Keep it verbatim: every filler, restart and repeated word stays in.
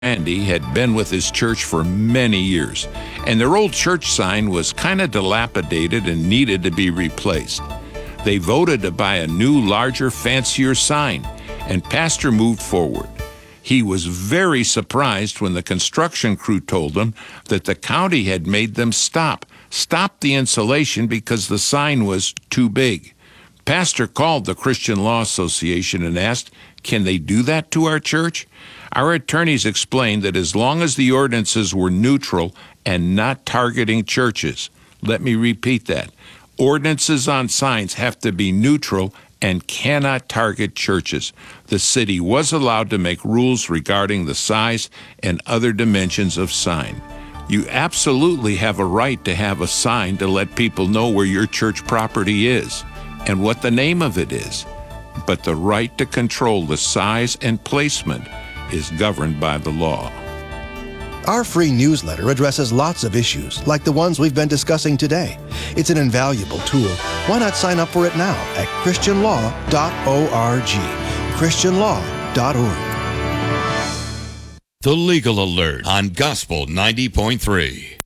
Randy had been with his church for many years, and their old church sign was kind of dilapidated and needed to be replaced. They voted to buy a new, larger, fancier sign, and Pastor moved forward. He was very surprised when the construction crew told him that the county had made them stop, stop the installation because the sign was too big. Pastor called the Christian Law Association and asked, "Can they do that to our church?" Our attorneys explained that as long as the ordinances were neutral and not targeting churches. Let me repeat that. Ordinances on signs have to be neutral and cannot target churches. The city was allowed to make rules regarding the size and other dimensions of sign. You absolutely have a right to have a sign to let people know where your church property is and what the name of it is. But the right to control the size and placement is governed by the law. Our free newsletter addresses lots of issues, like the ones we've been discussing today. It's an invaluable tool. Why not sign up for it now at christian law dot org? christian law dot org. The Legal Alert on Gospel ninety point three.